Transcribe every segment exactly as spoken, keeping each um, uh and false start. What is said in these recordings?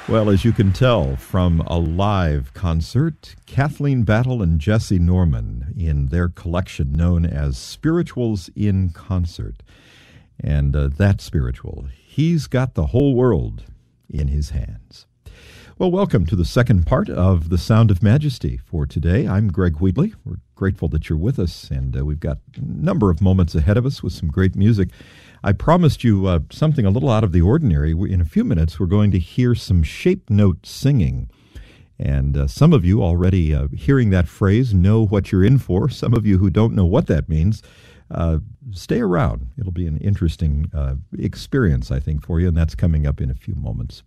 Well, as you can tell from a live concert, Kathleen Battle and Jesse Norman in their collection known as Spirituals in Concert. And uh, that spiritual, he's got the whole world in his hands. Well, welcome to the second part of The Sound of Majesty for today. I'm Greg Wheatley. We're grateful that you're with us, and uh, we've got a number of moments ahead of us with some great music. I promised you uh, something a little out of the ordinary. In a few minutes, we're going to hear some shape note singing. And uh, some of you already uh, hearing that phrase know what you're in for. Some of you who don't know what that means, uh, stay around. It'll be an interesting uh, experience, I think, for you, and that's coming up in a few moments.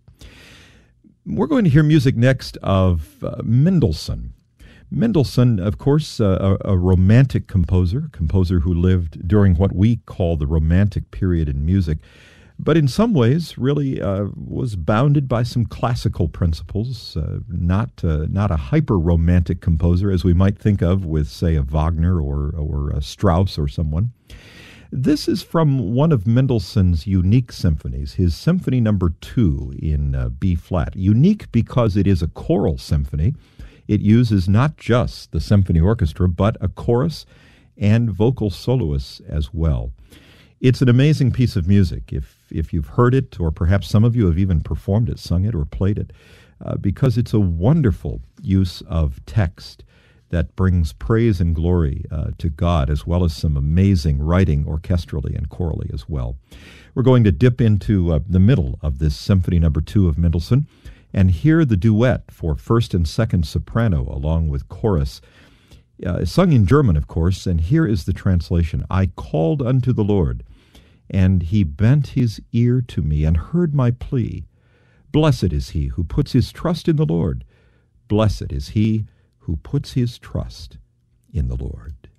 We're going to hear music next of uh, Mendelssohn. Mendelssohn, of course, uh, a, a romantic composer, composer who lived during what we call the Romantic period in music, but in some ways really uh, was bounded by some classical principles, uh, not uh, not a hyper-romantic composer as we might think of with, say, a Wagner or, or a Strauss or someone. This is from one of Mendelssohn's unique symphonies, his Symphony Number Two in uh, B-flat. Unique because it is a choral symphony. It uses not just the symphony orchestra, but a chorus and vocal soloists as well. It's an amazing piece of music, if if you've heard it, or perhaps some of you have even performed it, sung it, or played it, uh, because it's a wonderful use of text that brings praise and glory uh, to God, as well as some amazing writing orchestrally and chorally as well. We're going to dip into uh, the middle of this Symphony Number Two of Mendelssohn, and hear the duet for first and second soprano along with chorus, uh, sung in German, of course, and here is the translation. I called unto the Lord, and he bent his ear to me and heard my plea. Blessed is he who puts his trust in the Lord. Blessed is he who puts his trust in the Lord.